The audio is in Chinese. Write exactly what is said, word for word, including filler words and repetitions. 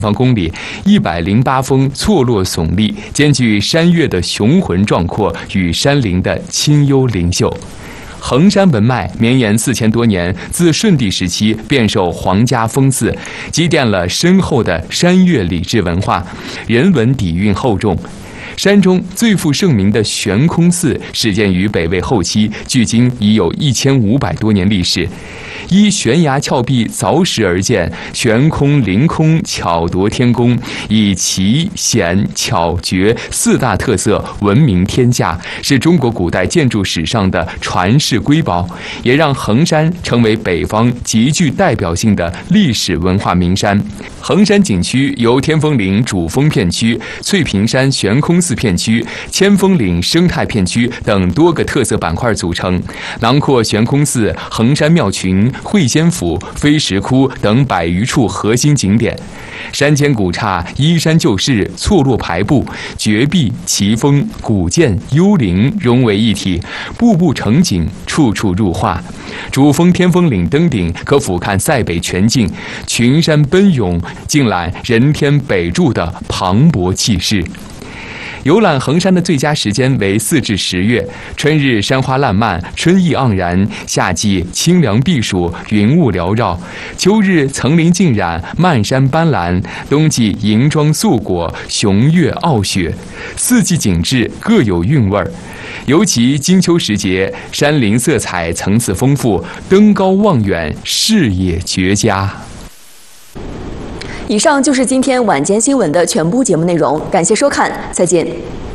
方公里，一百零八峰错落耸立，兼具山岳的雄浑壮阔与山林的清幽灵秀。衡山文脉绵延四千多年，自舜帝时期便受皇家封祀，积淀了深厚的山岳礼制文化，人文底蕴厚重。山中最负盛名的悬空寺始建于北魏后期，距今已有一千五百多年历史。依悬崖峭壁凿石而建，悬空凌空，巧夺天工，以奇险巧绝四大特色闻名天下，是中国古代建筑史上的传世瑰宝，也让衡山成为北方极具代表性的历史文化名山。衡山景区由天峰岭主峰片区、翠屏山悬空寺片区、千峰岭生态片区等多个特色板块组成，囊括悬空寺、衡山庙群、会仙府、飞石窟等百余处核心景点。山间古刹依山就势，错落排布，绝壁、奇峰、古建、幽灵融为一体，步步成景，处处入画。主峰天峰岭登顶可俯瞰塞北全境，群山奔涌，尽览人天北柱的磅礴气势。游览衡山的最佳时间为四至十月，春日山花烂漫，春意盎然；夏季清凉避暑，云雾缭绕；秋日层林尽染，漫山斑斓；冬季银装素裹，雄岳傲雪。四季景致各有韵味儿。尤其金秋时节，山林色彩层次丰富，登高望远，视野绝佳。 以上就是今天晚间新闻的全部节目内容，感谢收看，再见。